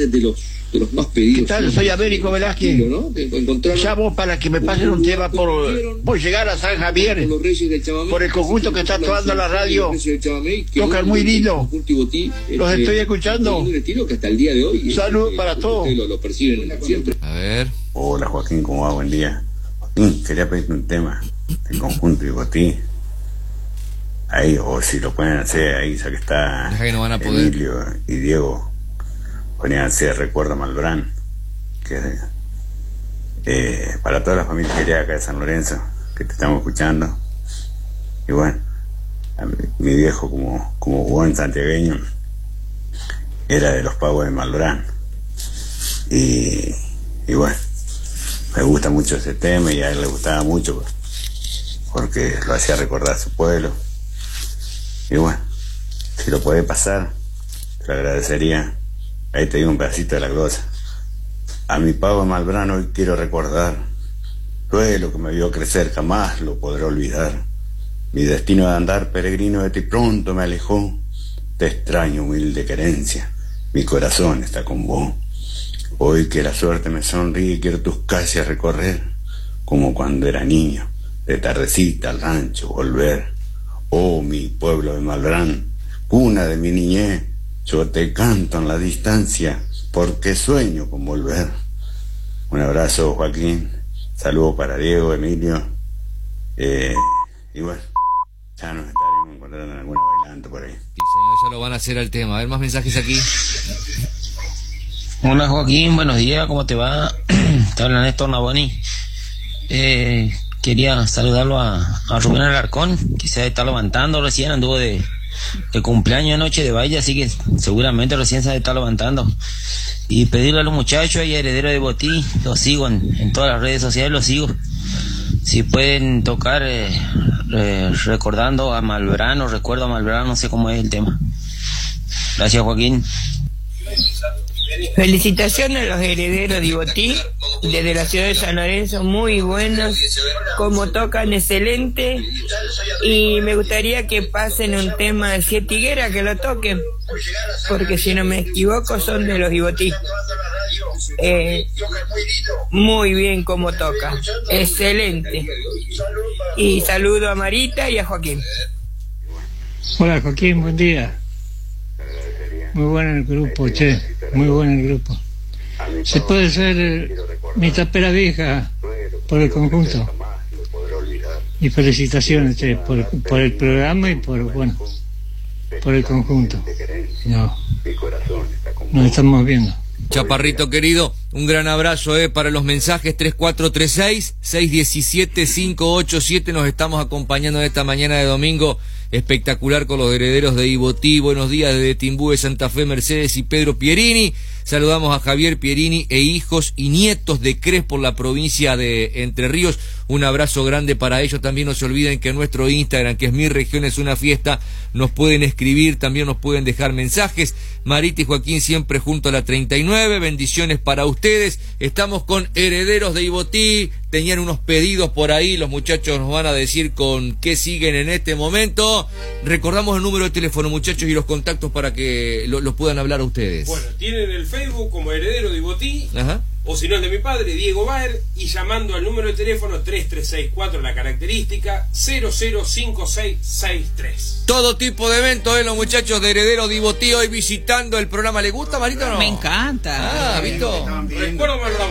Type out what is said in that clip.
de los más pedidos. ¿Qué tal? Soy Américo Velázquez. ¿No? Llamo para que me pasen un tema por llegar a San Javier, por el conjunto que está actuando en la radio. Tocan muy lindo. Los estoy escuchando. Que hasta el día de hoy. Salud para todos. Lo perciben siempre. A ver. Hola Joaquín, ¿cómo va? Buen día. Joaquín, quería pedirte un tema del conjunto Ibotí. Ahí, o si lo pueden hacer, ahí ya que está Deja que no van a poder. Emilio y Diego, ponían a hacer Recuerda Malbrán, que para todas las familias que acá de San Lorenzo, que te estamos escuchando. Y bueno, mi viejo como buen santiagueño era de los pagos de Malbrán. Y bueno, me gusta mucho ese tema y a él le gustaba mucho porque lo hacía recordar a su pueblo. Y bueno, si lo podés pasar, te lo agradecería. Ahí te digo un pedacito de la glosa. A mi pavo Malbrán hoy quiero recordar. Lo que me vio crecer jamás lo podré olvidar. Mi destino de andar peregrino de ti pronto me alejó. Te extraño, humilde querencia. Mi corazón está con vos. Hoy que la suerte me sonríe, quiero tus calles recorrer, como cuando era niño, de tardecita al rancho volver. Oh, mi pueblo de Malbrán, cuna de mi niñez, yo te canto en la distancia, porque sueño con volver. Un abrazo, Joaquín, saludo para Diego, Emilio, y bueno, ya nos estaremos encontrando en alguna bailando por ahí. Sí, señor, ya lo van a hacer al tema. A ver, más mensajes aquí. Hola Joaquín, buenos días, ¿cómo te va? Te habla Néstor Naboni. Quería saludarlo a Rubén Alarcón, que se está levantando recién, anduvo de cumpleaños anoche de baile, así que seguramente recién se está levantando. Y pedirle a los muchachos y a Heredero de Ibotí, los sigo en todas las redes sociales, los sigo. Si pueden tocar recordando a Malbrán o recuerdo a Malbrán, no sé cómo es el tema. Gracias Joaquín. Felicitaciones a los herederos de Ibotí, desde la ciudad de San Lorenzo, muy buenos, como tocan, excelente, y me gustaría que pasen un tema de Siete Higueras, que lo toquen, porque si no me equivoco son de los Ibotí. Muy bien como toca, excelente, y saludo a Marita y a Joaquín. Hola Joaquín, buen día. Muy bueno el grupo, che, muy bueno el grupo. Se puede hacer mi tapera vieja por el conjunto. Y felicitaciones, che, por el programa y por el conjunto. No, nos estamos viendo. Chaparrito querido, un gran abrazo para los mensajes 3436-617-587. Nos estamos acompañando en esta mañana de domingo espectacular con los herederos de Ibotí. Buenos días desde Timbú de Santa Fe, Mercedes y Pedro Pierini. Saludamos a Javier Pierini e hijos y nietos de Crespo, la provincia de Entre Ríos. Un abrazo grande para ellos. También no se olviden que en nuestro Instagram, que es Mi Región es una Fiesta, nos pueden escribir, también nos pueden dejar mensajes. Marita y Joaquín siempre junto a la 39. Bendiciones para ustedes. Estamos con herederos de Ibotí. Tenían unos pedidos por ahí, los muchachos nos van a decir con qué siguen en este momento. Recordamos el número de teléfono, muchachos, y los contactos para que los puedan hablar a ustedes. Bueno, tienen el Facebook como Heredero de Ibotí. Ajá. O si no, el de mi padre, Diego Baer, y llamando al número de teléfono 3364, la característica 005663. Todo tipo de eventos, los muchachos de Herederos de Ibotí hoy visitando el programa. ¿Le gusta, Marito, o no? Me encanta. ¿Visto? Recuerdo Malbrán.